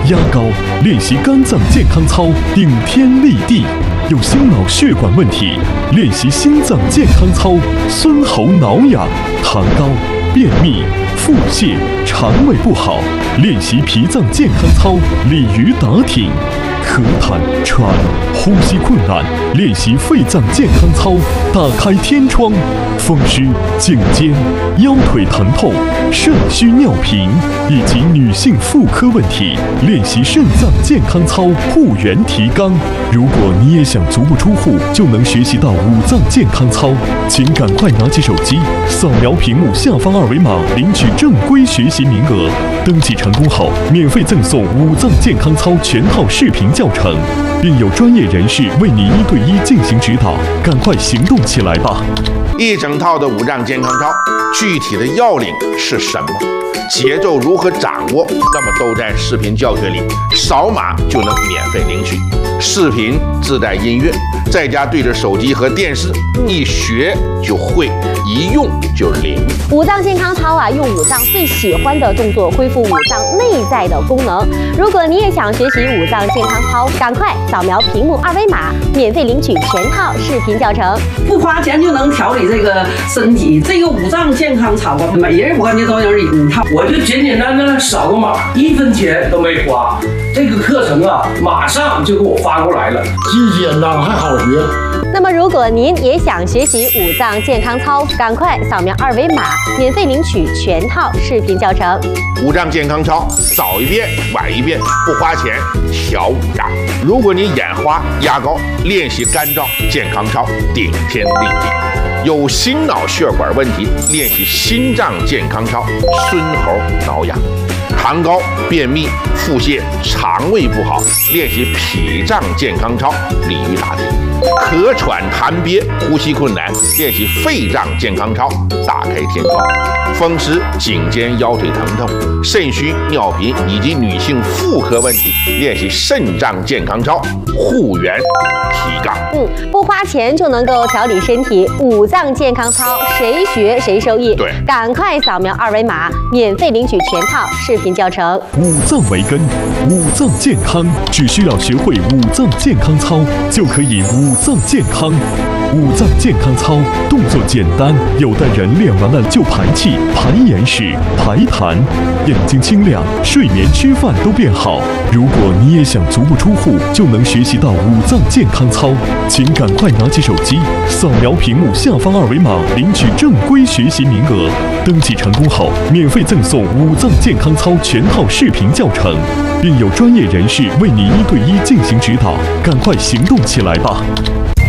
压高，练习肝脏健康操，顶天立地；有心脑血管问题，练习心脏健康操，孙喉挠痒；糖高、便秘、腹泻、肠胃不好，练习脾脏健康操，鲤鱼打挺；咳痰、喘、呼吸困难，练习肺脏健康操，打开天窗；风湿、颈肩、腰腿疼痛、肾虚尿频以及女性妇科问题，练习肾脏健康操，护元提肛。如果你也想足不出户就能学习到五脏健康操，请赶快拿起手机，扫描屏幕下方二维码，领取正规学习名额。登记成功后，免费赠送五脏健康操全套视频教程，并有专业人士为你1对1进行指导。赶快行动起来吧！ 一整套的五脏健康操，具体的要领是什么？节奏如何掌握？那么都在视频教学里，扫码就能免费领取。视频自带音乐，在家对着手机和电视，一学就会，一用就灵。 五脏健康操啊，用五脏最喜欢的动作恢复五脏内在的功能。如果你也想学习五脏健康操，赶快扫描屏幕二维码，免费领取全套视频教程， 不花钱就能调理这个身体。这个五脏健康操啊，每人我感觉都有一套。 我就简简单单扫个码，1分钱都没花。这个课程啊，马上就给我发过来了， 既简单还好学。 那么，如果您也想学习五脏健康操，赶快扫描二维码，免费领取全套视频教程。 五脏健康操，早一遍晚一遍，不花钱调五脏。如果你眼花压高，练习肝脏健康操，顶天立地；有心脑血管问题，练习心脏健康操，孙喉挠痒；糖高、便秘、腹泻、肠胃不好，练习脾脏健康操，鲤鱼打挺；咳喘痰憋、呼吸困难，练习肺脏健康操，打开天窗；风湿、颈肩、腰腿疼痛、肾虚、尿频以及女性妇科问题，练习肾脏健康操，护元提肛。 不花钱就能够调理身体，五脏健康操谁学谁受益。 对， 赶快扫描二维码，免费领取全套视频教程。 五脏为根，五脏健康，只需要学会五脏健康操，就可以五脏健康。五脏健康操动作简单，有的人练完了就排气、排眼屎、排痰，眼睛清亮，睡眠、吃饭都变好。如果你也想足不出户就能学习到五脏健康操，请赶快拿起手机，扫描屏幕下方二维码，领取正规学习名额。登记成功后，免费赠送五脏健康操全套视频教程，并有专业人士为你1对1进行指导。赶快行动起来吧！